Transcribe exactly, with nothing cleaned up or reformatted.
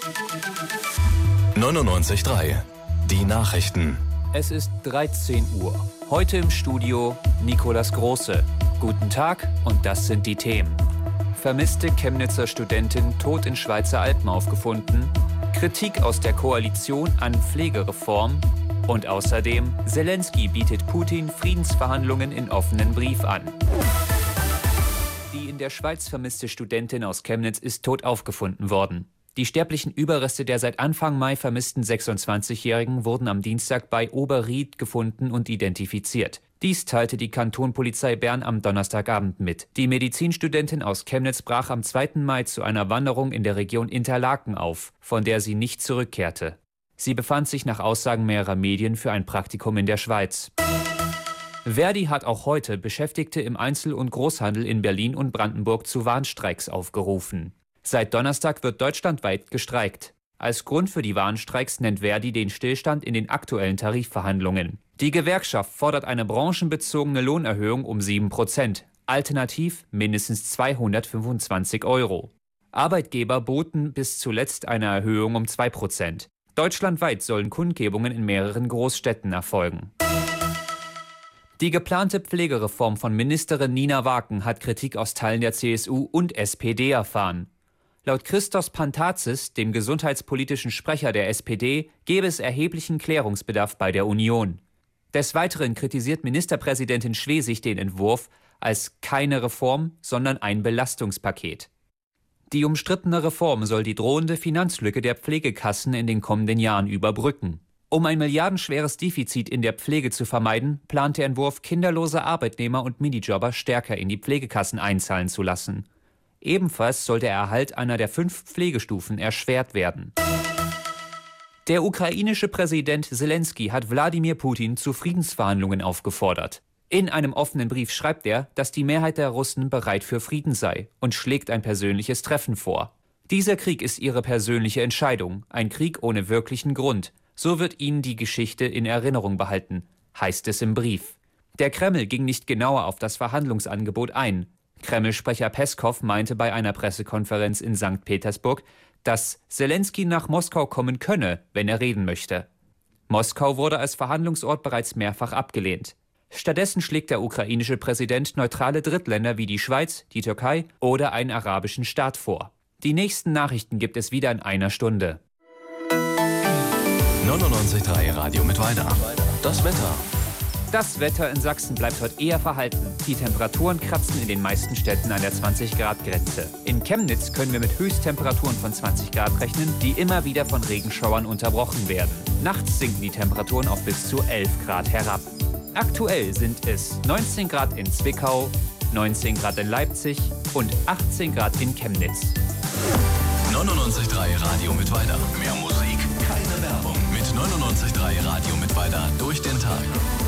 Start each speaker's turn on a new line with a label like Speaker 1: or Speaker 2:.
Speaker 1: neunundneunzig Komma drei. Die Nachrichten.
Speaker 2: Es ist dreizehn Uhr. Heute im Studio Nikolas Große. Guten Tag und das sind die Themen. Vermisste Chemnitzer Studentin tot in Schweizer Alpen aufgefunden. Kritik aus der Koalition an Pflegereform. Und außerdem, Zelensky bietet Putin Friedensverhandlungen in offenen Brief an. Die in der Schweiz vermisste Studentin aus Chemnitz ist tot aufgefunden worden. Die sterblichen Überreste der seit Anfang Mai vermissten sechsundzwanzigjährigen wurden am Dienstag bei Oberried gefunden und identifiziert. Dies teilte die Kantonpolizei Bern am Donnerstagabend mit. Die Medizinstudentin aus Chemnitz brach am zweiten Mai zu einer Wanderung in der Region Interlaken auf, von der sie nicht zurückkehrte. Sie befand sich nach Aussagen mehrerer Medien für ein Praktikum in der Schweiz. Verdi hat auch heute Beschäftigte im Einzel- und Großhandel in Berlin und Brandenburg zu Warnstreiks aufgerufen. Seit Donnerstag wird deutschlandweit gestreikt. Als Grund für die Warnstreiks nennt Verdi den Stillstand in den aktuellen Tarifverhandlungen. Die Gewerkschaft fordert eine branchenbezogene Lohnerhöhung um sieben Prozent, alternativ mindestens zweihundertfünfundzwanzig Euro. Arbeitgeber boten bis zuletzt eine Erhöhung um zwei Prozent. Deutschlandweit sollen Kundgebungen in mehreren Großstädten erfolgen. Die geplante Pflegereform von Ministerin Nina Waken hat Kritik aus Teilen der C S U und S P D erfahren. Laut Christos Pantazis, dem gesundheitspolitischen Sprecher der S P D, gäbe es erheblichen Klärungsbedarf bei der Union. Des Weiteren kritisiert Ministerpräsidentin Schwesig den Entwurf als keine Reform, sondern ein Belastungspaket. Die umstrittene Reform soll die drohende Finanzlücke der Pflegekassen in den kommenden Jahren überbrücken. Um ein milliardenschweres Defizit in der Pflege zu vermeiden, plant der Entwurf, kinderlose Arbeitnehmer und Minijobber stärker in die Pflegekassen einzahlen zu lassen. Ebenfalls soll der Erhalt einer der fünf Pflegestufen erschwert werden. Der ukrainische Präsident Zelensky hat Wladimir Putin zu Friedensverhandlungen aufgefordert. In einem offenen Brief schreibt er, dass die Mehrheit der Russen bereit für Frieden sei und schlägt ein persönliches Treffen vor. Dieser Krieg ist ihre persönliche Entscheidung, ein Krieg ohne wirklichen Grund. So wird ihnen die Geschichte in Erinnerung behalten, heißt es im Brief. Der Kreml ging nicht genauer auf das Verhandlungsangebot ein. Kreml-Sprecher Peskow meinte bei einer Pressekonferenz in Sankt Petersburg, dass Zelensky nach Moskau kommen könne, wenn er reden möchte. Moskau wurde als Verhandlungsort bereits mehrfach abgelehnt. Stattdessen schlägt der ukrainische Präsident neutrale Drittländer wie die Schweiz, die Türkei oder einen arabischen Staat vor. Die nächsten Nachrichten gibt es wieder in einer Stunde.
Speaker 1: neunundneunzig Komma drei Radio Mittweida. Das Wetter.
Speaker 2: Das Wetter in Sachsen bleibt heute eher verhalten. Die Temperaturen kratzen in den meisten Städten an der zwanzig Grad Grenze. In Chemnitz können wir mit Höchsttemperaturen von zwanzig Grad rechnen, die immer wieder von Regenschauern unterbrochen werden. Nachts sinken die Temperaturen auf bis zu elf Grad herab. Aktuell sind es neunzehn Grad in Zwickau, neunzehn Grad in Leipzig und achtzehn Grad in Chemnitz.
Speaker 1: neunundneunzig Komma drei Radio Mittweida. Mehr Musik, keine Werbung. Mit neunundneunzig Komma drei Radio Mittweida durch den Tag.